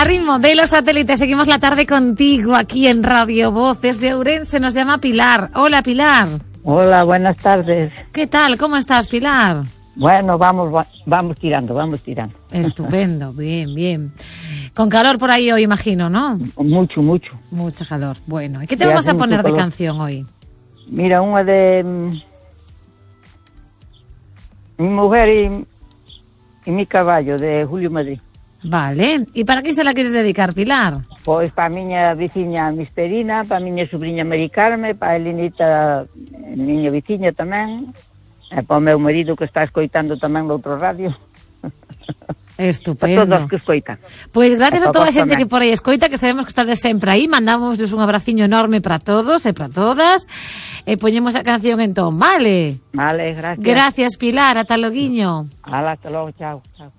ritmo de los satélites, seguimos la tarde contigo aquí en Radio Voz. Desde Ourense nos llama Pilar. Hola, Pilar. Hola, buenas tardes. ¿Qué tal? ¿Cómo estás, Pilar? Bueno, vamos tirando. Estupendo, bien. Con calor por ahí hoy, imagino, ¿no? Mucho. Mucha calor. Bueno, ¿y qué te vamos a poner de canción hoy? Mira, una de Mi mujer y mi caballo, de Julio Madrid. Vale, e para que se la queres dedicar, Pilar? Pois para a miña veciña Misterina, para a miña sobrinha Mari Carme, para a Elenita, miña veciña tamén, e para o meu marido que está escoitando tamén no outro radio. Estupendo. A todos que escoitan. Pois gracias a toda a xente tamén que por aí escoita, que sabemos que está de sempre aí, mandamos un abraciño enorme para todos e para todas, e poñemos a canción entón, vale? Vale, gracias. Gracias, Pilar, ata loguiño. Hala, hasta logo, chao.